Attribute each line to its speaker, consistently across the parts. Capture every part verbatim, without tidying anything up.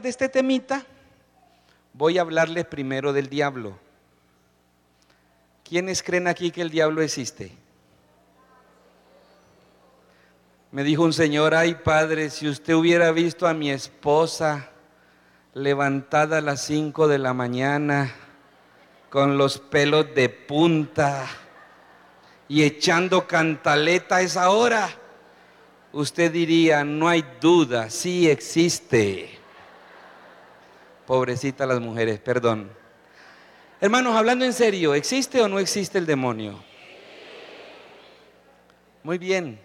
Speaker 1: de este temita, voy a hablarles primero del diablo. ¿Quiénes creen aquí que el diablo existe? Me dijo un señor: ay, padre, si usted hubiera visto a mi esposa levantada a las cinco de la mañana, con los pelos de punta y echando cantaleta a esa hora, usted diría: no hay duda, sí existe. Pobrecita las mujeres, perdón. Hermanos, hablando en serio, ¿existe o no existe el demonio? Muy bien.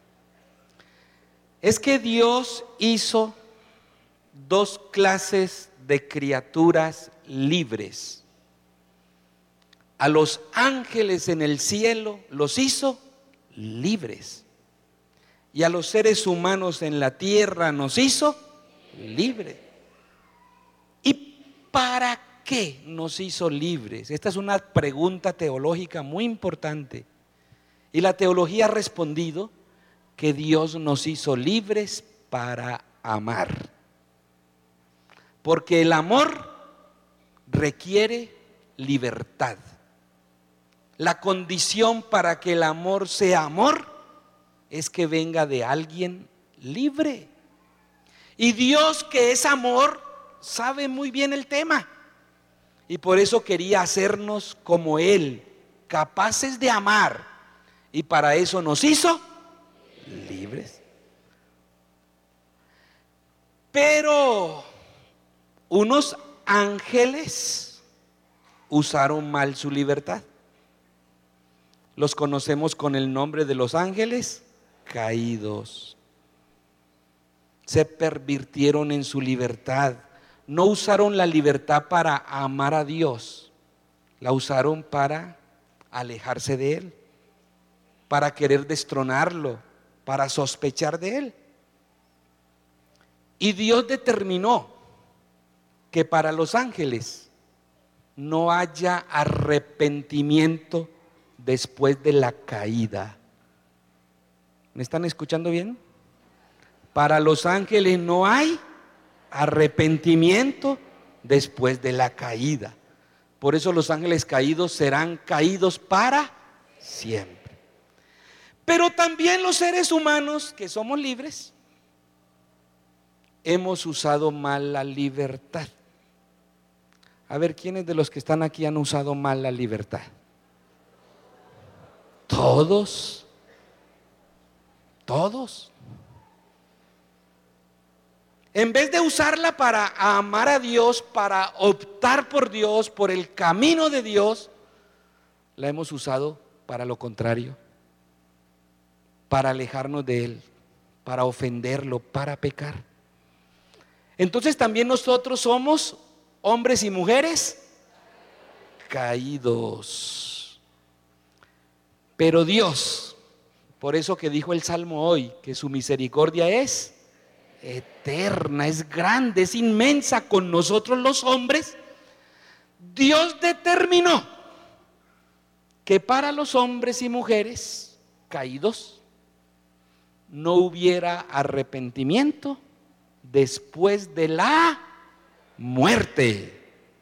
Speaker 1: Es que Dios hizo dos clases de criaturas libres. A los ángeles en el cielo los hizo libres. Y a los seres humanos en la tierra nos hizo libres. ¿Y para qué nos hizo libres? Esta es una pregunta teológica muy importante. Y la teología ha respondido que Dios nos hizo libres para amar. Porque el amor requiere libertad. La condición para que el amor sea amor es que venga de alguien libre. Y Dios, que es amor, sabe muy bien el tema. Y por eso quería hacernos como Él, capaces de amar. Y para eso nos hizo libres. Pero unos ángeles usaron mal su libertad. Los conocemos con el nombre de los ángeles caídos. Se pervirtieron en su libertad. No usaron la libertad para amar a Dios, la usaron para alejarse de Él, para querer destronarlo, para sospechar de Él. Y Dios determinó que para los ángeles no haya arrepentimiento después de la caída. ¿Me están escuchando bien? Para los ángeles no hay arrepentimiento después de la caída. Por eso los ángeles caídos serán caídos para siempre. Pero también los seres humanos que somos libres hemos usado mal la libertad. A ver, ¿quiénes de los que están aquí han usado mal la libertad? Todos. Todos. En vez de usarla para amar a Dios, para optar por Dios, por el camino de Dios, la hemos usado para lo contrario, para alejarnos de Él, para ofenderlo, para pecar. Entonces también nosotros somos hombres y mujeres caídos. Pero Dios, por eso que dijo el Salmo hoy, que su misericordia es eterna, es grande, es inmensa con nosotros los hombres. Dios determinó que para los hombres y mujeres caídos no hubiera arrepentimiento después de la muerte.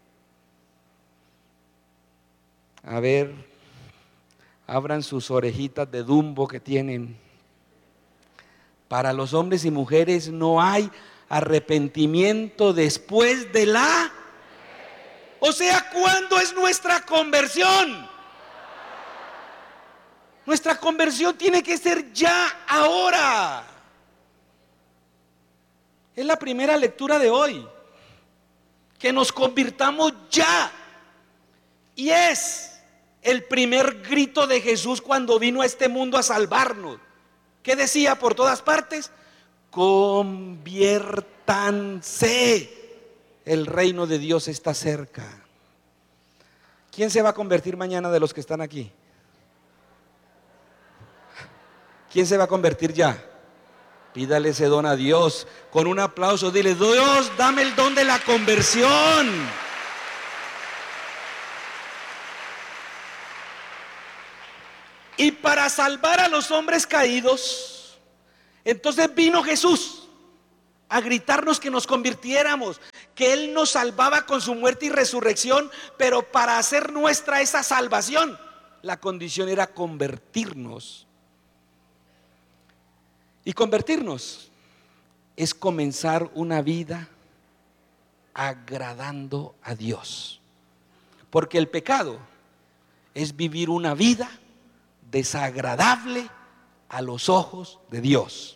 Speaker 1: A ver, abran sus orejitas de Dumbo que tienen. Para los hombres y mujeres no hay arrepentimiento después de la... O sea, ¿cuándo es nuestra conversión? Nuestra conversión tiene que ser ya, ahora. Es la primera lectura de hoy. Que nos convirtamos ya. Y es el primer grito de Jesús cuando vino a este mundo a salvarnos. ¿Qué decía por todas partes? Conviértanse. El reino de Dios está cerca. ¿Quién se va a convertir mañana de los que están aquí? ¿Quién se va a convertir ya? Pídale ese don a Dios. Con un aplauso, dile: Dios, dame el don de la conversión. Y para salvar a los hombres caídos, entonces vino Jesús a gritarnos que nos convirtiéramos. que Él nos salvaba con su muerte y resurrección, pero para hacer nuestra esa salvación, la condición era convertirnos. Y convertirnos es comenzar una vida agradando a Dios. Porque el pecado es vivir una vida desagradable a los ojos de Dios.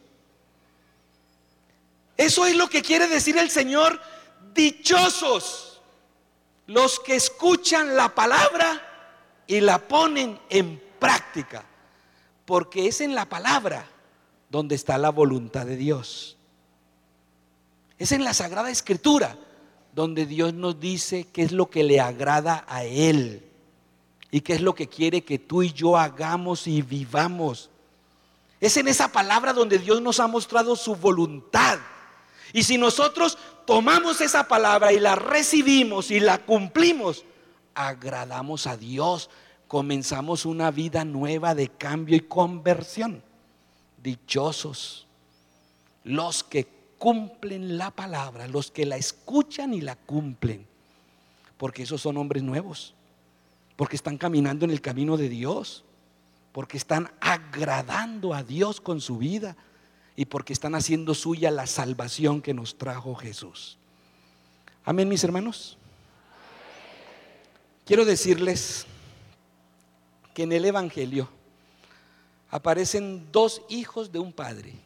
Speaker 1: Eso es lo que quiere decir el Señor. Dichosos los que escuchan la palabra y la ponen en práctica, porque es en la palabra donde está la voluntad de Dios. Es en la Sagrada Escritura donde Dios nos dice qué es lo que le agrada a Él y qué es lo que quiere que tú y yo hagamos y vivamos. Es en esa palabra donde Dios nos ha mostrado su voluntad. Y si nosotros tomamos esa palabra y la recibimos y la cumplimos, agradamos a Dios, comenzamos una vida nueva de cambio y conversión. Dichosos los que cumplen la palabra, los que la escuchan y la cumplen, porque esos son hombres nuevos, porque están caminando en el camino de Dios, porque están agradando a Dios con su vida y porque están haciendo suya la salvación que nos trajo Jesús. Amén, mis hermanos. Quiero decirles que en el Evangelio aparecen dos hijos de un padre.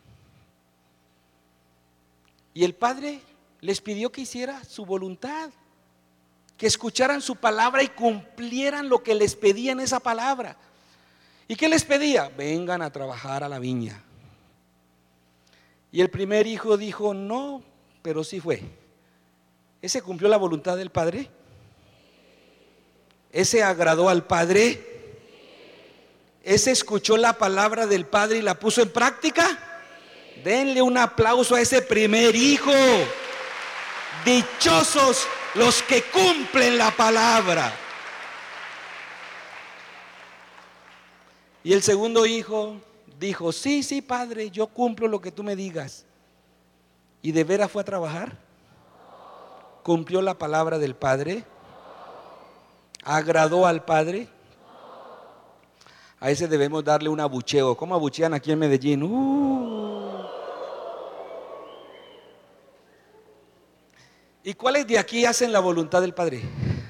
Speaker 1: Y el padre les pidió que hiciera su voluntad, que escucharan su palabra y cumplieran lo que les pedía en esa palabra. ¿Y qué les pedía? Vengan a trabajar a la viña. Y el primer hijo dijo, no, pero sí fue. ¿Ese cumplió la voluntad del padre? ¿Ese agradó al padre? ¿Ese escuchó la palabra del padre y la puso en práctica? Denle un aplauso a ese primer hijo. Dichosos los que cumplen la palabra. Y el segundo hijo dijo, sí, sí, padre, yo cumplo lo que tú me digas. ¿Y de veras fue a trabajar? ¿Cumplió la palabra del padre? ¿Agradó al padre? A ese debemos darle un abucheo. ¿Cómo abuchean aquí en Medellín? Uh. ¿Y cuáles de aquí hacen la voluntad del padre?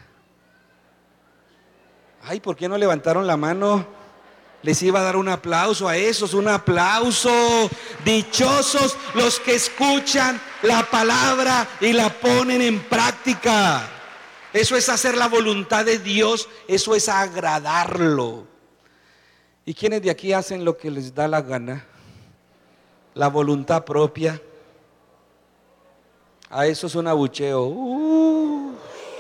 Speaker 1: Ay, ¿por qué no levantaron la mano? Les iba a dar un aplauso a esos, un aplauso. Dichosos los que escuchan la palabra y la ponen en práctica. Eso es hacer la voluntad de Dios, eso es agradarlo. ¿Y quiénes de aquí hacen lo que les da la gana? La voluntad propia. A eso es un abucheo. Uh.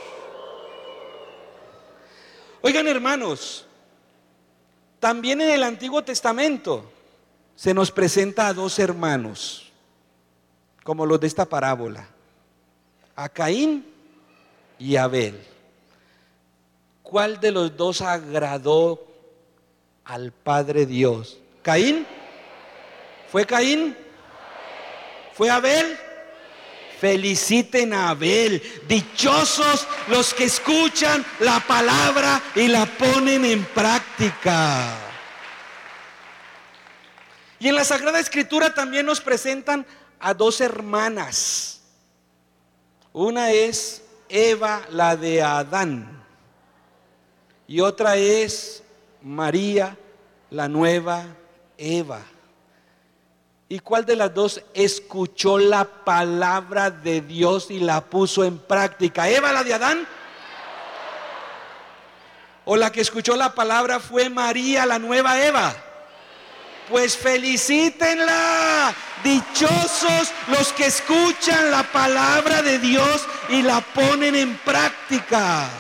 Speaker 1: Oigan, hermanos, también en el Antiguo Testamento se nos presenta a dos hermanos, como los de esta parábola, a Caín y a Abel. ¿Cuál de los dos agradó al Padre Dios? ¿Caín? ¿Fue Caín? ¿Fue Abel? Feliciten a Abel. Dichosos los que escuchan la palabra y la ponen en práctica. Y en la Sagrada Escritura también nos presentan a dos hermanas. Una es Eva, la de Adán, y otra es María, la nueva Eva. ¿Y cuál de las dos escuchó la palabra de Dios y la puso en práctica? ¿Eva, la de Adán? ¿O la que escuchó la palabra fue María, la nueva Eva? Pues felicítenla. Dichosos los que escuchan la palabra de Dios y la ponen en práctica.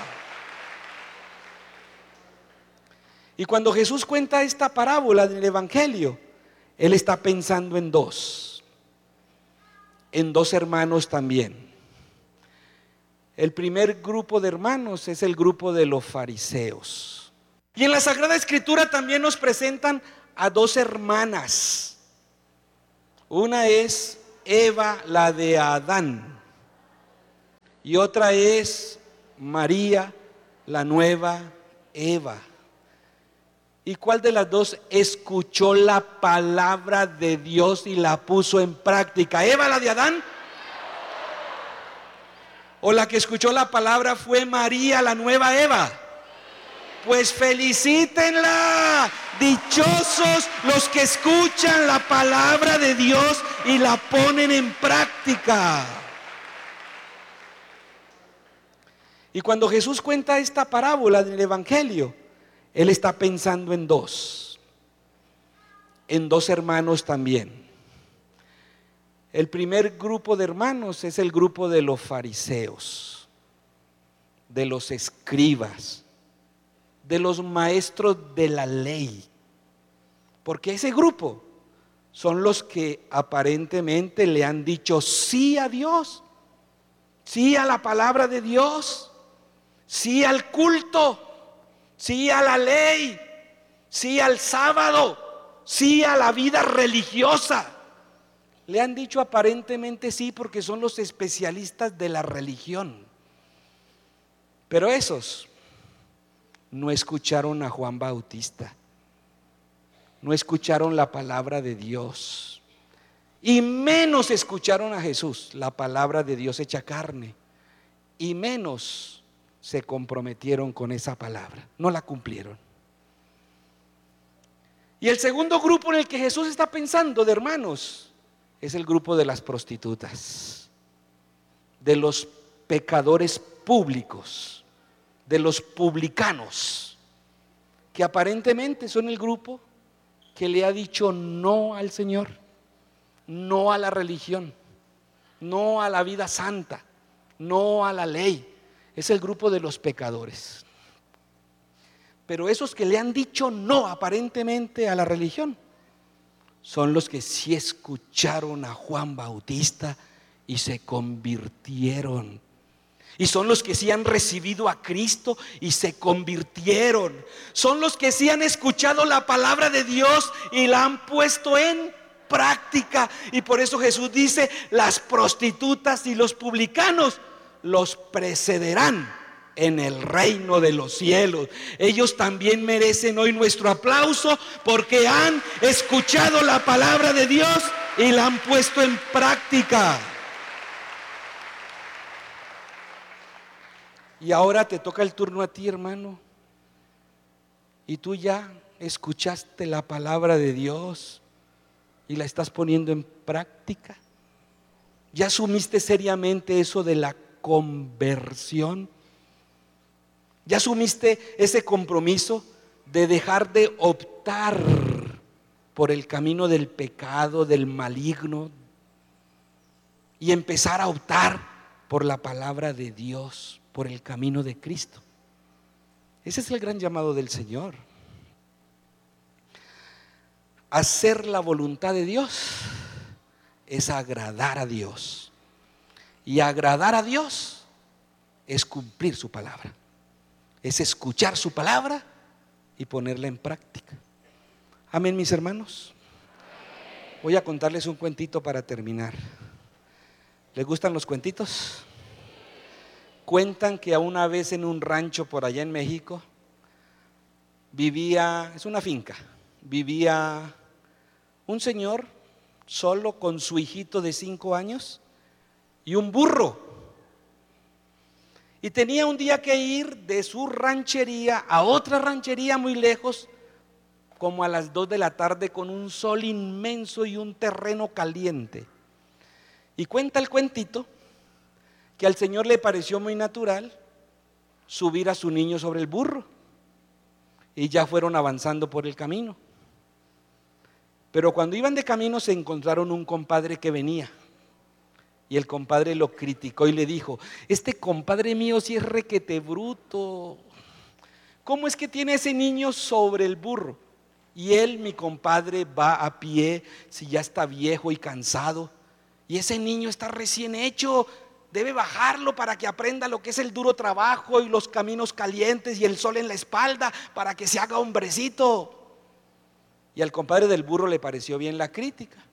Speaker 1: Y cuando Jesús cuenta esta parábola del Evangelio, Él está pensando en dos, en dos hermanos también. El primer grupo de hermanos es el grupo de los fariseos. Y en la Sagrada Escritura también nos presentan a dos hermanas. Una es Eva, la de Adán, y otra es María, la nueva Eva. ¿Y cuál de las dos escuchó la palabra de Dios y la puso en práctica? ¿Eva, la de Adán? ¿O la que escuchó la palabra fue María, la nueva Eva? Pues felicítenla. Dichosos los que escuchan la palabra de Dios y la ponen en práctica. Y cuando Jesús cuenta esta parábola del Evangelio, Él está pensando en dos, en dos hermanos también. El primer grupo de hermanos es el grupo de los fariseos, de los escribas, de los maestros de la ley. Porque ese grupo son los que aparentemente le han dicho sí a Dios, sí a la palabra de Dios, sí al culto, sí a la ley, sí al sábado, sí a la vida religiosa. Le han dicho aparentemente sí porque son los especialistas de la religión. Pero esos no escucharon a Juan Bautista, no escucharon la palabra de Dios, y menos escucharon a Jesús, la palabra de Dios hecha carne, y menos se comprometieron con esa palabra, no la cumplieron. Y el segundo grupo en el que Jesús está pensando de hermanos es el grupo de las prostitutas, de los pecadores públicos, de los publicanos, que aparentemente son el grupo que le ha dicho no al Señor, no a la religión, no a la vida santa, no a la ley. Es el grupo de los pecadores. Pero esos que le han dicho no aparentemente a la religión son los que sí escucharon a Juan Bautista y se convirtieron. Y son los que sí han recibido a Cristo y se convirtieron. Son los que sí han escuchado la palabra de Dios y la han puesto en práctica. Y por eso Jesús dice: las prostitutas y los publicanos los precederán en el reino de los cielos. Ellos también merecen hoy nuestro aplauso porque han escuchado la palabra de Dios y la han puesto en práctica. Y ahora te toca el turno a ti, hermano. Y tú ya escuchaste la palabra de Dios y la estás poniendo en práctica. ¿Ya asumiste seriamente eso de la conversión? ¿Ya asumiste ese compromiso de dejar de optar por el camino del pecado, del maligno, y empezar a optar por la palabra de Dios, por el camino de Cristo? Ese es el gran llamado del Señor. Hacer la voluntad de Dios es agradar a Dios, y agradar a Dios es cumplir su palabra, es escuchar su palabra y ponerla en práctica. Amén, mis hermanos. Voy a contarles un cuentito para terminar. ¿Les gustan los cuentitos? Cuentan que a una vez en un rancho por allá en México vivía, es una finca, vivía un señor solo con su hijito de cinco años y un burro. Y tenía un día que ir de su ranchería a otra ranchería muy lejos, como a las dos de la tarde, con un sol inmenso y un terreno caliente. Y cuenta el cuentito que al Señor le pareció muy natural subir a su niño sobre el burro, y ya fueron avanzando por el camino. Pero cuando iban de camino se encontraron un compadre que venía, y el compadre lo criticó y le dijo: este compadre mío sí es requete bruto, ¿cómo es que tiene ese niño sobre el burro? Y él, mi compadre, va a pie, si ya está viejo y cansado, y ese niño está recién hecho, debe bajarlo para que aprenda lo que es el duro trabajo y los caminos calientes y el sol en la espalda, para que se haga hombrecito. Y al compadre del burro le pareció bien la crítica,